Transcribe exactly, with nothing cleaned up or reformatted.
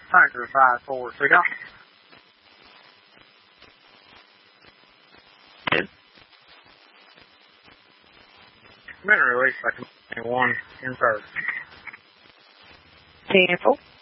Tiger five four, three down. Been released by Command one in third. Cancel.